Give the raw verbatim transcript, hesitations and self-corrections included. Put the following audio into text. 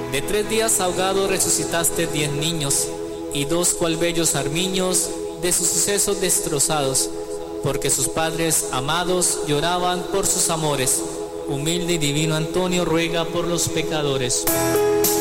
De tres días ahogados resucitaste diez niños, y dos cual bellos armiños de sus sucesos destrozados, porque sus padres amados lloraban por sus amores. Humilde y divino Antonio ruega por los pecadores.